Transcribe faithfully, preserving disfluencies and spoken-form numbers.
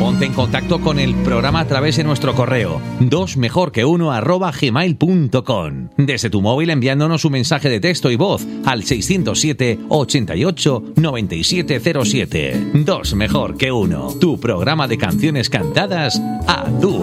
Ponte en contacto con el programa a través de nuestro correo dos mejor que uno arroba gmail punto com. Desde tu móvil enviándonos un mensaje de texto y voz al seiscientos siete, ochenta y ocho, noventa y siete cero siete. Dos mejor que uno. Tu programa de canciones cantadas a dúo.